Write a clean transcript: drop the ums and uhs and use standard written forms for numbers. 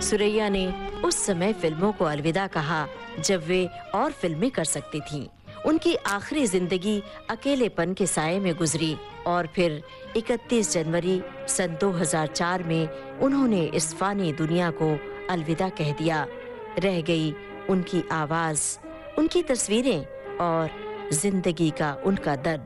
सुरैया ने उस समय फिल्मों को अलविदा कहा जब वे और फिल्में कर सकती थीं। उनकी आखिरी जिंदगी अकेलेपन के साए में गुजरी और फिर 31 जनवरी सन 2004 में उन्होंने इस फानी दुनिया को अलविदा कह दिया। रह गई उनकी आवाज, उनकी तस्वीरें और जिंदगी का उनका दर्द।